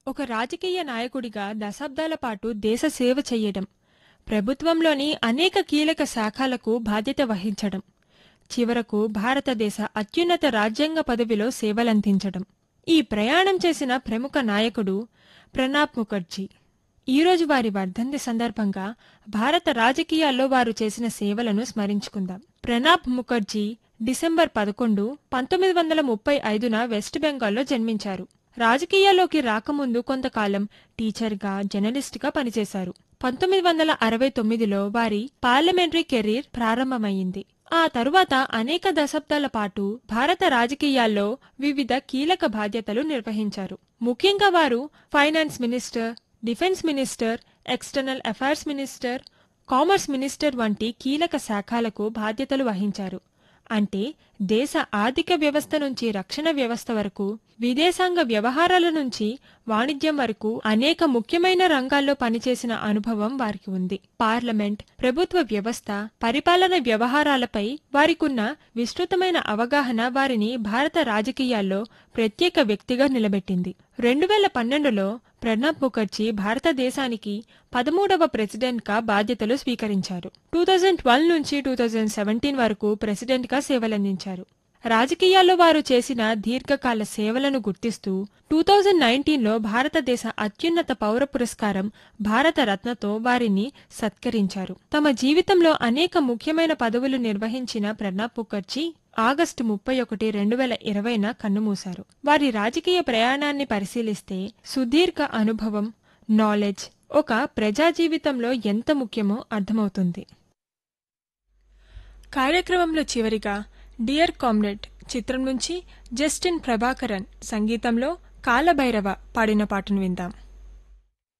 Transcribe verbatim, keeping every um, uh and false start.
ఒక రాజకీయ నాయకుడిగా దశాబ్దాల పాటు దేశ సేవ చెయ్యడం, ప్రభుత్వంలోని అనేక కీలక శాఖలకు బాధ్యత వహించడం, చివరకు భారతదేశ అత్యున్నత రాజ్యాంగ పదవిలో సేవలందించడం. ఈ ప్రయాణం చేసిన ప్రముఖ నాయకుడు ప్రణబ్ ముఖర్జీ. ఈరోజు వారి వర్ధంతి సందర్భంగా భారత రాజకీయాల్లో వారు చేసిన సేవలను స్మరించుకుందాం. ప్రణబ్ ముఖర్జీ డిసెంబర్ పదకొండు పంతొమ్మిది వందల ముప్పై ఐదున వెస్ట్ బెంగాల్లో జన్మించారు. రాజకీయాల్లోకి రాకముందు కొంతకాలం టీచర్గా, జర్నలిస్టుగా పనిచేశారు. పంతొమ్మిది వందల అరవై తొమ్మిదిలో వారి పార్లమెంటరీ కెరీర్ ప్రారంభమైంది. ఆ తరువాత అనేక దశాబ్దాల పాటు భారత రాజకీయాల్లో వివిధ కీలక బాధ్యతలు నిర్వహించారు. ముఖ్యంగా వారు finance minister, defence minister, external affairs minister, commerce minister వంటి కీలక శాఖలకు బాధ్యతలు వహించారు. అంటే దేశ ఆర్థిక వ్యవస్థ నుంచి రక్షణ వ్యవస్థ వరకు, విదేశాంగ వ్యవహారాల నుంచి వాణిజ్యం వరకు అనేక ముఖ్యమైన రంగాల్లో పనిచేసిన అనుభవం వారికి ఉంది. పార్లమెంట్, ప్రభుత్వ వ్యవస్థ, పరిపాలన వ్యవహారాలపై వారికున్న విస్తృతమైన అవగాహన వారిని భారత రాజకీయాల్లో ప్రత్యేక వ్యక్తిగా నిలబెట్టింది. రెండు వేల పన్నెండులో ప్రణబ్ ముఖర్జీ భారతదేశానికి పదమూడవ ప్రెసిడెంట్గా బాధ్యతలు స్వీకరించారు. టూ థౌజండ్ ట్వెల్వ్ నుంచి టూ థౌజండ్ సెవెంటీన్ వరకు ప్రెసిడెంట్గా సేవలందించారు. రాజకీయాల్లో వారు చేసిన దీర్ఘకాల సేవలను గుర్తిస్తూ టూ థౌజండ్ నైన్టీన్లో భారతదేశ అత్యున్నత పౌర పురస్కారం భారత రత్నతో వారిని సత్కరించారు. తమ జీవితంలో అనేక ముఖ్యమైన పదవులు నిర్వహించిన ప్రణబ్ ముఖర్జీ ఆగస్టు ముప్పై ఒకటి రెండు వేల ఇరవైన కన్నుమూశారు. వారి రాజకీయ ప్రయాణాన్ని పరిశీలిస్తే సుదీర్ఘ అనుభవం, నాలెడ్జ్ ఒక ప్రజా జీవితంలో ఎంత ముఖ్యమో అర్థమవుతుంది. కార్యక్రమంలో చివరిగా డియర్ కామ్రేడ్ చిత్రం నుంచి జస్టిన్ ప్రభాకరన్ సంగీతంలో కాలభైరవ పాడిన పాటను విందాం.